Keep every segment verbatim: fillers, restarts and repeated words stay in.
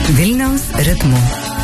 Vilniaus ritmu.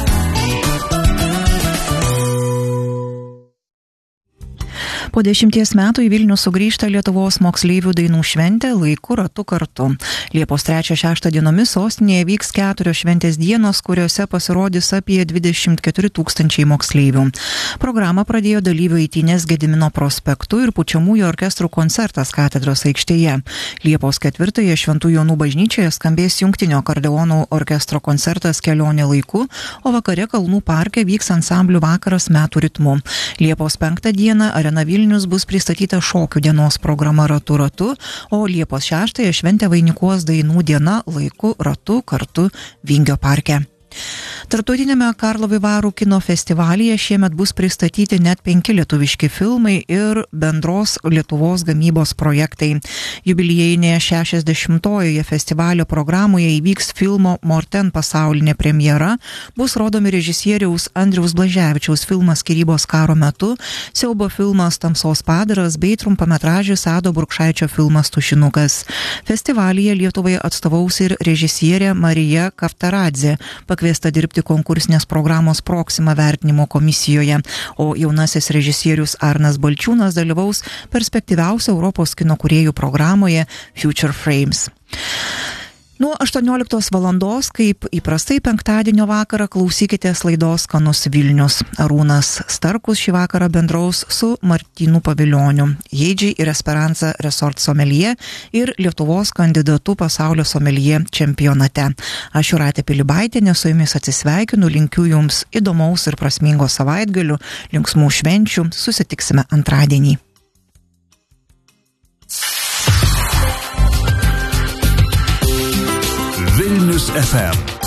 Po dešimties metų į Vilnių sugrįžta Lietuvos moksleivių dainų šventė Laiku ratu kartu. Liepos trečią šeštą dienomis sostinėje vyks keturios šventės dienos, kuriuose pasirodys apie dvidešimt keturi tūkstančiai moksleivių. Programą pradėjo dalyvių eitynės Gedimino prospektu ir pučiamųjų orkestrų koncertas Katedros aikštėje. Liepos ketvirtąją Šventų Jonų bažnyčioje skambės jungtinio akordeonų orkestro koncertas Kelionė laiku, o vakare Kalnų parke vyks ansamblių vakaras Metų ritmu. Liepos penktą dieną Arena Vilnius bus pristatyta šokių dienos programa Ratu ratu, o Liepos šeštąją šventę vainikuos dainų diena Laiku ratu kartu Vingio parke. Tarptautiniame Karlovy Vary kino festivalyje šiemet bus pristatyti net penki lietuviški filmai ir bendros Lietuvos gamybos projektai. Jubiliejinėje šešiasdešimtojoje festivalio programoje įvyks filmo Morten pasaulinė premjera, bus rodomi režisieriaus Andriaus Blaževičiaus filmas Skyrybos karo metu, siaubo filmas Tamsos padaras bei trumpametražis Ado Burkšaičio filmas Tušinukas. Festivalyje Lietuvai atstovaus ir režisierė Marija Kaftaradzė, pakviesta dirbti konkursinės programos Proxima vertinimo komisijoje, o jaunasis režisierius Arnas Balčiūnas dalyvaus perspektyviausio Europos kino kūrėjų programoje Future Frames. Nuo aštuonioliktos valandos, kaip įprastai penktadienio vakarą, klausykitės laidos Skanus Vilnius. Arūnas Starkus šį vakarą bendraus su Martynu Pavilioniu, Jeidžiai ir Esperanza Resort someljė ir Lietuvos kandidatu pasaulio someljė čempionate. Aš Jūratė Pilibaitienė su jumis atsisveikinu, linkiu jums įdomaus ir prasmingo savaitgalių, linksmų švenčių, susitiksime antradienį. Vilnius F M